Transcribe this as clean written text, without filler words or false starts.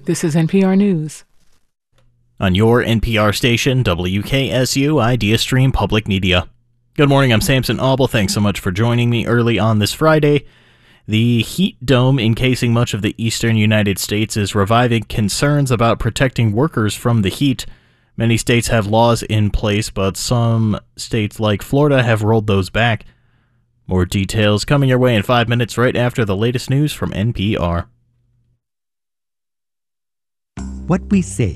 This is NPR News. On your NPR station, WKSU Idea Stream Public Media. Good morning, I'm Samson Auble. Thanks so much for joining me early on this Friday. The heat dome encasing much of the eastern United States is reviving concerns about protecting workers from the heat. Many states have laws in place, but some states like Florida have rolled those back. More details coming your way in 5 minutes right after the latest news from NPR. What we say